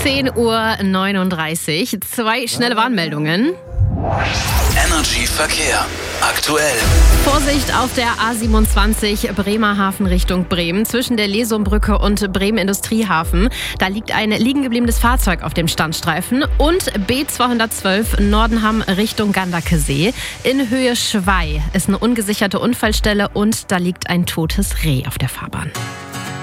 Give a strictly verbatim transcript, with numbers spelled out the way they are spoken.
zehn Uhr neununddreißig. Zwei schnelle Warnmeldungen. Energy Verkehr. Aktuell. Vorsicht auf der A siebenundzwanzig Bremerhaven Richtung Bremen zwischen der Lesumbrücke und Bremen Industriehafen. Da liegt ein liegen gebliebenes Fahrzeug auf dem Standstreifen. Und B zweihundertzwölf Nordenham Richtung Gandakesee. In Höhe Schwei ist eine ungesicherte Unfallstelle und da liegt ein totes Reh auf der Fahrbahn.